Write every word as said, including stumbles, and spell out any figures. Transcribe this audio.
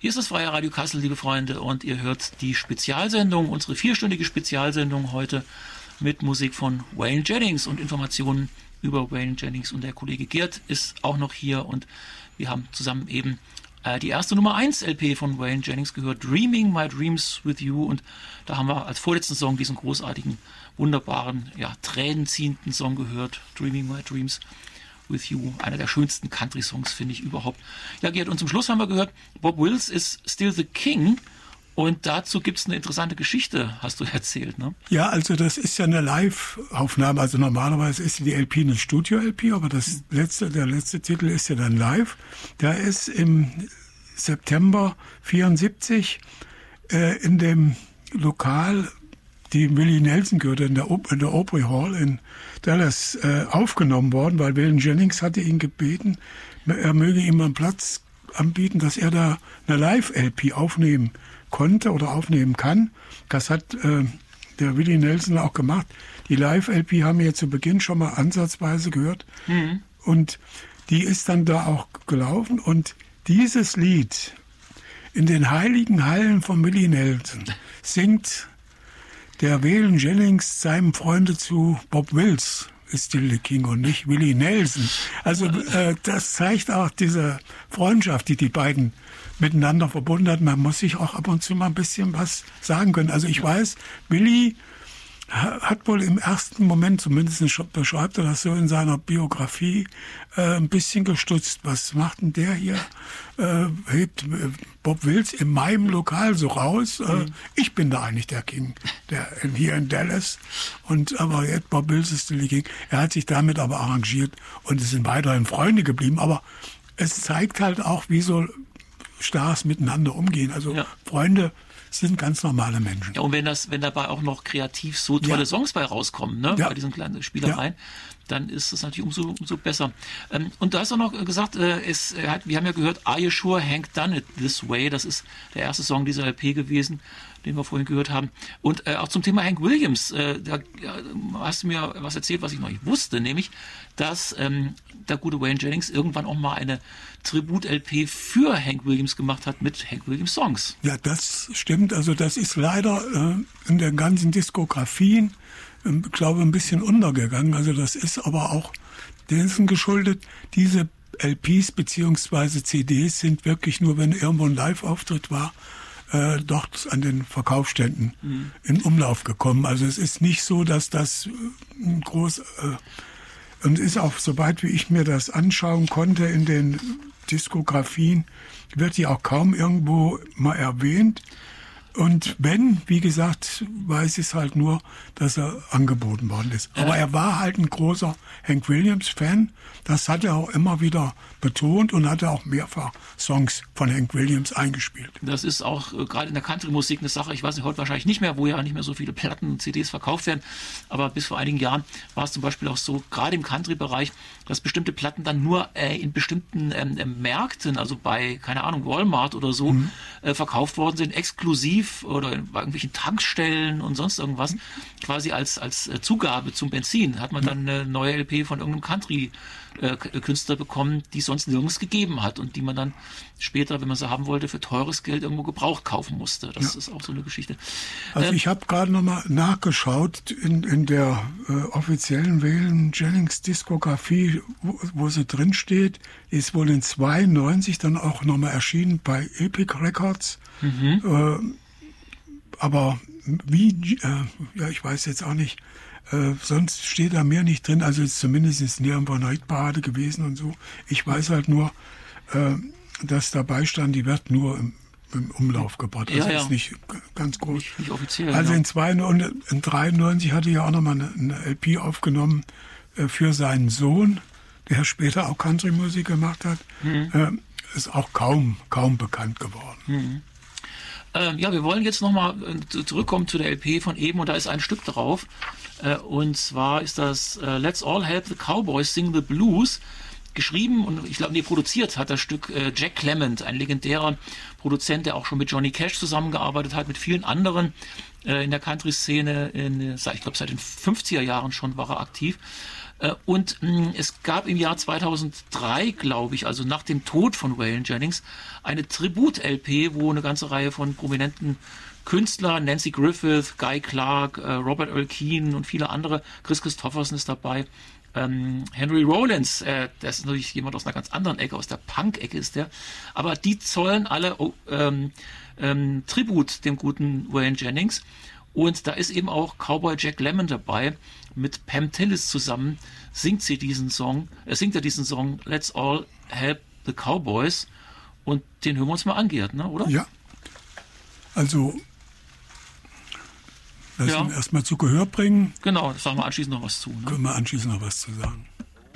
Hier ist das Freie Radio Kassel, liebe Freunde, und ihr hört die Spezialsendung, unsere vierstündige Spezialsendung heute mit Musik von Waylon Jennings und Informationen über Waylon Jennings. Und der Kollege Gerd ist auch noch hier und wir haben zusammen eben äh, die erste Nummer eins L P von Waylon Jennings gehört, Dreaming My Dreams With You. Und da haben wir als vorletzten Song diesen großartigen, wunderbaren, ja, tränenziehenden Song gehört, Dreaming My Dreams With You, einer der schönsten Country-Songs, finde ich, überhaupt. Ja, Gerd, und zum Schluss haben wir gehört, Bob Wills ist Still the King. Und dazu gibt es eine interessante Geschichte, hast du erzählt, ne? Ja, also das ist ja eine Live-Aufnahme. Also normalerweise ist die L P eine Studio-L P, aber das letzte, der letzte Titel ist ja dann live. Der ist im September vierundsiebzig äh, in dem Lokal, die Willie Nelson gehörte, in der, in der Opry Hall in Dallas äh, aufgenommen worden, weil Waylon Jennings hatte ihn gebeten, er möge ihm einen Platz anbieten, dass er da eine Live-L P aufnehmen konnte oder aufnehmen kann. Das hat äh, der Willie Nelson auch gemacht. Die Live-L P haben wir ja zu Beginn schon mal ansatzweise gehört. Mhm. Und die ist dann da auch gelaufen. Und dieses Lied in den heiligen Hallen von Willie Nelson singt der Waylon Jennings seinem Freunde zu Bob Wills ist Still the King und nicht Willie Nelson. Also äh, das zeigt auch diese Freundschaft, die die beiden miteinander verbunden hat. Man muss sich auch ab und zu mal ein bisschen was sagen können. Also ich weiß, Willie hat wohl im ersten Moment, zumindest beschreibt er das so in seiner Biografie, äh, ein bisschen gestutzt. Was macht denn der hier? Äh, hebt Bob Wills in meinem Lokal so raus? Äh, mhm. Ich bin da eigentlich der King, der hier in Dallas. Und aber jetzt Bob Wills ist der King. Er hat sich damit aber arrangiert und es sind weiterhin Freunde geblieben. Aber es zeigt halt auch, wie so Stars miteinander umgehen. Also ja. Freunde sind ganz normale Menschen. Ja, und wenn das, wenn dabei auch noch kreativ so tolle ja. Songs bei rauskommen, ne, ja. bei diesen kleinen Spielereien, ja. dann ist das natürlich umso, umso besser. Ähm, und du hast auch noch gesagt, äh, es, äh, wir haben ja gehört, Are You Sure Hank Done It This Way? Das ist der erste Song dieser L P gewesen, den wir vorhin gehört haben. Und äh, auch zum Thema Hank Williams, äh, da ja, hast du mir was erzählt, was ich noch nicht wusste, nämlich, dass ähm, der gute Waylon Jennings irgendwann auch mal eine Tribut-L P für Hank Williams gemacht hat mit Hank Williams Songs. Ja, das stimmt. Also das ist leider äh, in den ganzen Diskografien, äh, glaube ich, ein bisschen untergegangen. Also das ist aber auch dessen geschuldet. Diese L Ps bzw. C Ds sind wirklich nur, wenn irgendwo ein Live-Auftritt war, äh, dort an den Verkaufsständen mhm. in Umlauf gekommen. Also es ist nicht so, dass das äh, groß... Äh, und ist auch, soweit wie ich mir das anschauen konnte, in den Diskografien, wird die auch kaum irgendwo mal erwähnt. Und wenn, wie gesagt, weiß ich es halt nur, dass er angeboten worden ist. Aber er war halt ein großer Hank Williams-Fan. Das hat er auch immer wieder betont und hat er auch mehrfach Songs von Hank Williams eingespielt. Das ist auch äh, gerade in der Country-Musik eine Sache, ich weiß nicht, heute wahrscheinlich nicht mehr, wo ja nicht mehr so viele Platten und C Ds verkauft werden. Aber bis vor einigen Jahren war es zum Beispiel auch so, gerade im Country-Bereich, dass bestimmte Platten dann nur äh, in bestimmten ähm, Märkten, also bei, keine Ahnung, Walmart oder so, mhm. äh, verkauft worden sind, exklusiv oder bei irgendwelchen Tankstellen und sonst irgendwas, quasi als, als Zugabe zum Benzin, hat man dann eine neue L P von irgendeinem Country-Künstler bekommen, die es sonst nirgends gegeben hat und die man dann später, wenn man sie haben wollte, für teures Geld irgendwo gebraucht kaufen musste. Das ja. ist auch so eine Geschichte. Also ähm, ich habe gerade nochmal nachgeschaut in, in der äh, offiziellen Waylon Jennings Diskografie, wo, wo sie drin steht, ist wohl in zweiundneunzig dann auch nochmal erschienen bei Epic Records. Mhm. Äh, aber wie, äh, ja, ich weiß jetzt auch nicht, äh, sonst steht da mehr nicht drin, also zumindest ist nirgendwo eine Hitparade gewesen und so. Ich weiß halt nur, äh, dass dabei stand, die wird nur im, im Umlauf gebracht. Also ja, ja. ist nicht ganz groß. Nicht, nicht offiziell. Also ja. in zweiundneunzig, in dreiundneunzig hatte ich auch nochmal eine, eine L P aufgenommen äh, für seinen Sohn, der später auch Country-Musik gemacht hat. Mhm. Äh, ist auch kaum, kaum bekannt geworden. Mhm. Ähm, ja, wir wollen jetzt nochmal äh, zurückkommen zu der L P von eben und da ist ein Stück drauf. Äh, und zwar ist das äh, Let's All Help the Cowboys Sing the Blues. Geschrieben und ich glaube, nee, produziert hat das Stück äh, Jack Clement, ein legendärer Produzent, der auch schon mit Johnny Cash zusammengearbeitet hat, mit vielen anderen äh, in der Country-Szene. In, ich glaube, seit den fünfziger Jahren schon war er aktiv. Und mh, es gab im Jahr zweitausenddrei, glaube ich, also nach dem Tod von Waylon Jennings, eine Tribut-L P, wo eine ganze Reihe von prominenten Künstlern, Nancy Griffith, Guy Clark, äh, Robert Earl Keen und viele andere, Chris Christopherson ist dabei, ähm, Henry Rollins, äh, der ist natürlich jemand aus einer ganz anderen Ecke, aus der Punk-Ecke ist der, aber die zollen alle oh, ähm, ähm, Tribut dem guten Waylon Jennings. Und da ist eben auch Cowboy Jack Lemmon dabei. Mit Pam Tillis zusammen singt sie diesen Song, äh, singt er diesen Song Let's All Help the Cowboys. Und den hören wir uns mal an, Gerd, ne, oder? Ja. Also, lass ja. ihn erstmal zu Gehör bringen. Genau, da sagen wir anschließend noch was zu. Ne? Können wir anschließend noch was zu sagen.